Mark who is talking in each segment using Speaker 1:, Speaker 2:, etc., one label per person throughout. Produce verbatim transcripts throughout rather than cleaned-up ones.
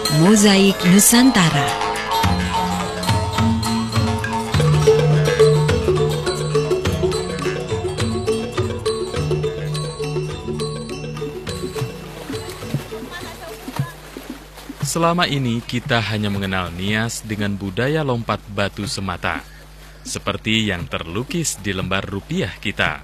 Speaker 1: Mozaik Nusantara.
Speaker 2: Selama ini kita hanya mengenal Nias dengan budaya lompat batu semata, seperti yang terlukis di lembar rupiah kita.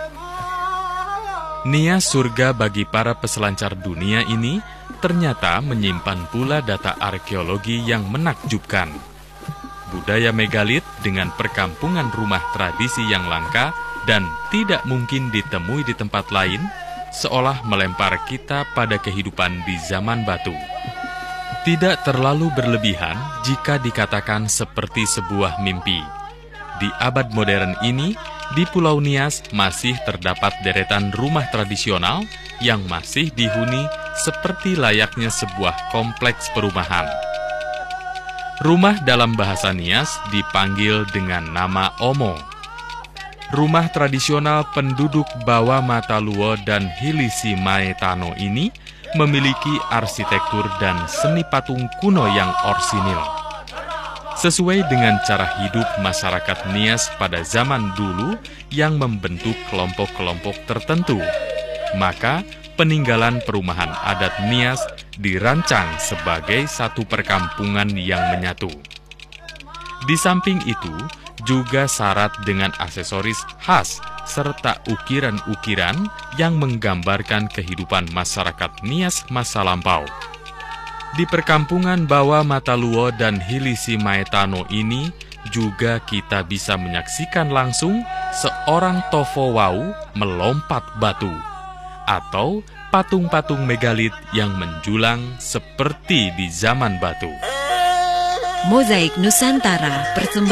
Speaker 2: Nias surga bagi para peselancar dunia ini ternyata menyimpan pula data arkeologi yang menakjubkan. Budaya megalit dengan perkampungan rumah tradisi yang langka dan tidak mungkin ditemui di tempat lain, seolah melempar kita pada kehidupan di zaman batu. Tidak terlalu berlebihan jika dikatakan seperti sebuah mimpi. Di abad modern ini, di Pulau Nias masih terdapat deretan rumah tradisional yang masih dihuni seperti layaknya sebuah kompleks perumahan. Rumah dalam bahasa Nias dipanggil dengan nama Omo. Rumah tradisional penduduk Bawah Mataluo dan Hilisi Maetano ini memiliki arsitektur dan seni patung kuno yang orsinil. Sesuai dengan cara hidup masyarakat Nias pada zaman dulu yang membentuk kelompok-kelompok tertentu, maka peninggalan perumahan adat Nias dirancang sebagai satu perkampungan yang menyatu. Di samping itu, juga syarat dengan aksesoris khas serta ukiran-ukiran yang menggambarkan kehidupan masyarakat Nias masa lampau. Di perkampungan Bawah Mataluo dan Hilisi Maetano ini juga kita bisa menyaksikan langsung seorang Tofo Wau melompat batu atau patung-patung megalit yang menjulang seperti di zaman batu.
Speaker 1: Mozaik Nusantara, persembahan